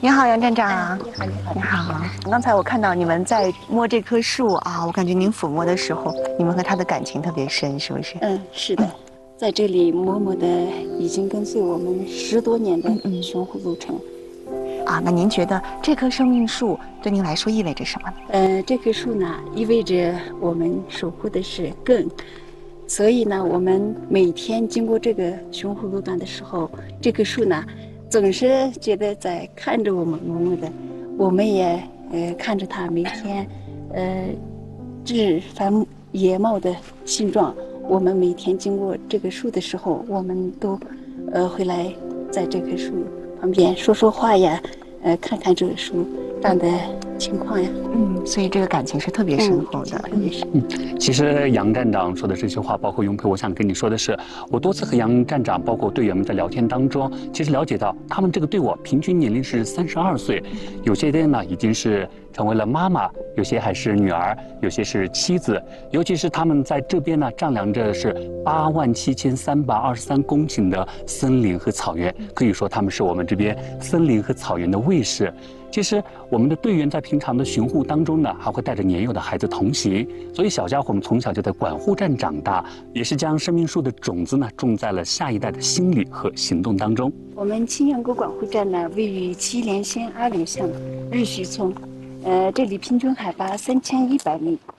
你好，杨站长。 你好，你好， 你好。刚才我看到你们在摸这棵树啊，我感觉您抚摸的时候，你们和它的感情特别深，是不是？ 是的，在这里默默的已经跟随我们10多年的寻护路程。 啊，那您觉得这棵生命树对您来说意味着什么呢？ 这棵树呢，意味着我们守护的是根，所以呢，我们每天经过这个寻护路段的时候，这棵树呢，总是觉得在看着我们默默的，我们也看着它每天枝繁叶茂的形状。我们每天经过这个树的时候，我们都会来在这棵树旁边说说话呀，看看这个树长的情况呀。 所以这个感情是特别深厚的。 特别深。 其实杨站长说的这些话，包括雍培，我想跟你说的是，我多次和杨站长，包括队员们在聊天当中，其实了解到他们这个队伍平均年龄是32岁，有些人呢已经是成为了妈妈，有些还是女儿，有些是妻子，尤其是他们在这边呢丈量着是87323公顷的森林和草原，可以说他们是我们这边森林和草原的卫士。其实我们的队员在平常的巡护当中呢，还会带着年幼的孩子同行，所以小家伙们从小就在管护站长大，也是将生命树的种子呢种在了下一代的心里和行动当中。 我们青羊沟管护站呢，位于祁连县阿柳乡日徐村，这里平均海拔3100米，